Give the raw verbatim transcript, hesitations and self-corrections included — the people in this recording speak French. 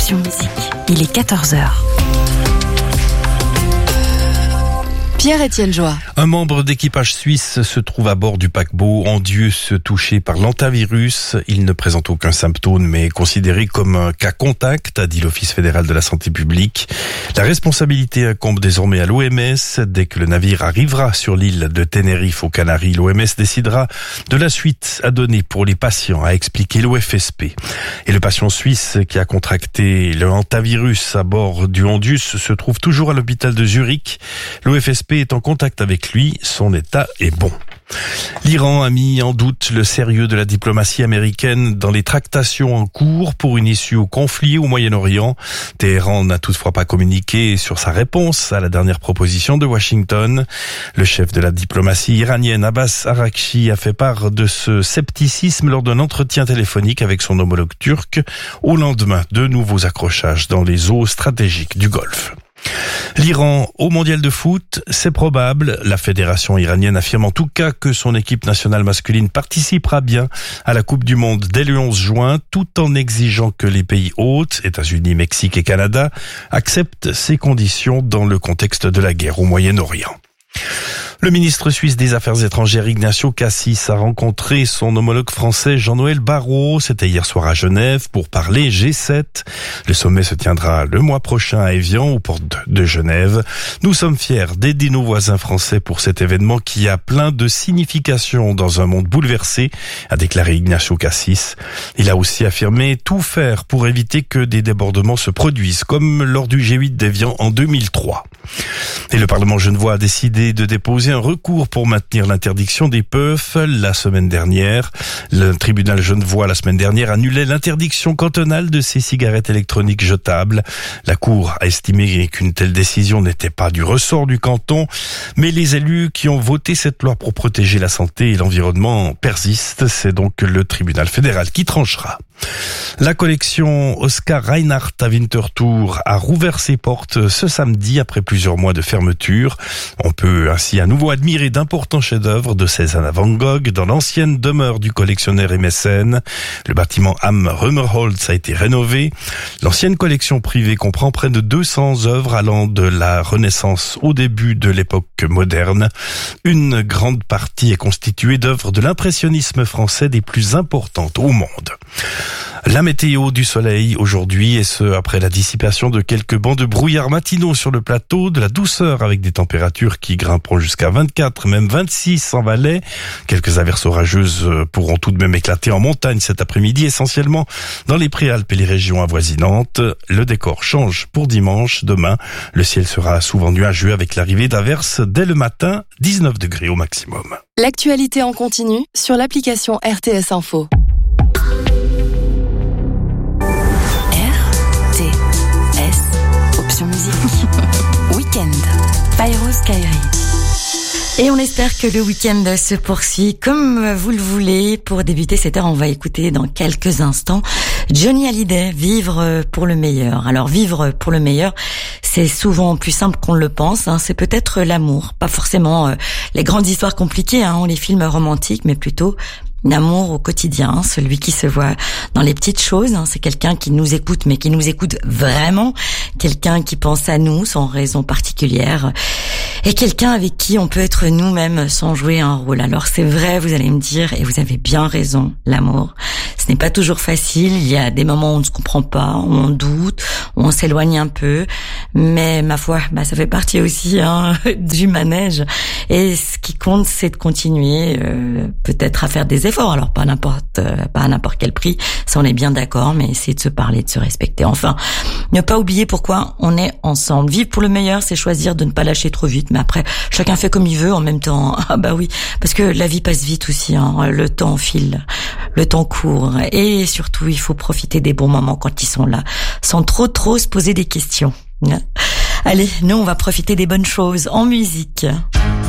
Option Musique. Il est quatorze heures. Pierre-Étienne Joie. Un membre d'équipage suisse se trouve à bord du paquebot Andius touché par l'hantavirus. Il ne présente aucun symptôme mais est considéré comme un cas contact, a dit l'Office fédéral de la santé publique. La responsabilité incombe désormais à l'O M S. Dès que le navire arrivera sur l'île de Tenerife aux Canaries, l'O M S décidera de la suite à donner pour les patients, a expliqué l'O F S P. Et le patient suisse qui a contracté le hantavirus à bord du Andius se trouve toujours à l'hôpital de Zurich. L'O F S P est en contact avec lui, son état est bon. L'Iran a mis en doute le sérieux de la diplomatie américaine dans les tractations en cours pour une issue au conflit au Moyen-Orient. Téhéran n'a toutefois pas communiqué sur sa réponse à la dernière proposition de Washington. Le chef de la diplomatie iranienne, Abbas Araghchi, a fait part de ce scepticisme lors d'un entretien téléphonique avec son homologue turc au lendemain de nouveaux accrochages dans les eaux stratégiques du Golfe. L'Iran au mondial de foot, c'est probable. La fédération iranienne affirme en tout cas que son équipe nationale masculine participera bien à la Coupe du Monde dès le onze juin, tout en exigeant que les pays hôtes, États-Unis, Mexique et Canada, acceptent ces conditions dans le contexte de la guerre au Moyen-Orient. Le ministre suisse des Affaires étrangères Ignacio Cassis a rencontré son homologue français Jean-Noël Barrot. C'était hier soir à Genève pour parler G sept. Le sommet se tiendra le mois prochain à Évian, aux portes de Genève. Nous sommes fiers d'aider nos voisins français pour cet événement qui a plein de significations dans un monde bouleversé, a déclaré Ignacio Cassis. Il a aussi affirmé tout faire pour éviter que des débordements se produisent, comme lors du G huit d'Évian en deux mille trois. Et le Parlement genevois a décidé de déposer un recours pour maintenir l'interdiction des puffs. La semaine dernière, le tribunal genevois, la semaine dernière, annulait l'interdiction cantonale de ces cigarettes électroniques jetables. La Cour a estimé qu'une telle décision n'était pas du ressort du canton, mais les élus qui ont voté cette loi pour protéger la santé et l'environnement persistent. C'est donc le tribunal fédéral qui tranchera. La collection Oscar Reinhardt à Winterthur a rouvert ses portes ce samedi après plusieurs mois de fermeture. On peut ainsi à nouveau admirer d'importants chefs-d'œuvre de Cézanne à Van Gogh dans l'ancienne demeure du collectionneur et mécène. Le bâtiment Am Römerholz a été rénové. L'ancienne collection privée comprend près de deux cents œuvres allant de la Renaissance au début de l'époque moderne. Une grande partie est constituée d'œuvres de l'impressionnisme français des plus importantes au monde. La météo du soleil aujourd'hui, et ce après la dissipation de quelques bancs de brouillard matinaux sur le plateau, de la douceur avec des températures qui grimperont jusqu'à vingt-quatre, même vingt-six en Valais. Quelques averses orageuses pourront tout de même éclater en montagne cet après-midi, essentiellement dans les Préalpes et les régions avoisinantes. Le décor change pour dimanche. Demain, le ciel sera souvent nuageux avec l'arrivée d'averses dès le matin, dix-neuf degrés au maximum. L'actualité en continu sur l'application R T S Info. Option Musique. Week-end. Pyros Kairi. Et on espère que le week-end se poursuit comme vous le voulez. Pour débuter cette heure, on va écouter dans quelques instants Johnny Hallyday, Vivre pour le meilleur. Alors vivre pour le meilleur, c'est souvent plus simple qu'on le pense. Hein. C'est peut-être l'amour, pas forcément euh, les grandes histoires compliquées hein, ou les films romantiques, mais plutôt l'amour au quotidien, celui qui se voit dans les petites choses. C'est quelqu'un qui nous écoute, mais qui nous écoute vraiment. Quelqu'un qui pense à nous sans raison particulière. Et quelqu'un avec qui on peut être nous-mêmes sans jouer un rôle. Alors c'est vrai, vous allez me dire, et vous avez bien raison, l'amour, ce n'est pas toujours facile. Il y a des moments où on ne se comprend pas, où on doute, où on s'éloigne un peu. Mais ma foi, bah ça fait partie aussi hein, du manège. Et ce qui compte, c'est de continuer, euh, peut-être à faire des efforts. Alors pas n'importe, euh, pas à n'importe quel prix, ça on est bien d'accord, mais essayer de se parler, de se respecter. Enfin, ne pas oublier pourquoi on est ensemble. Vivre pour le meilleur, c'est choisir de ne pas lâcher trop vite. Mais après, chacun fait comme il veut en même temps. Ah bah oui, parce que la vie passe vite aussi. Hein. Le temps file, le temps court. Et surtout, il faut profiter des bons moments quand ils sont là, sans trop trop se poser des questions. Allez, nous on va profiter des bonnes choses en musique.